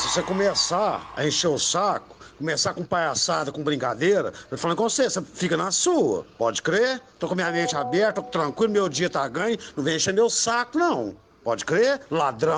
se você começar a encher o saco, começar com palhaçada, com brincadeira, eu tô falando com você fica na sua. Pode crer? Tô com minha mente aberta, tô tranquilo, meu dia tá ganho, não vem encher meu saco, não. Pode crer? Ladrão.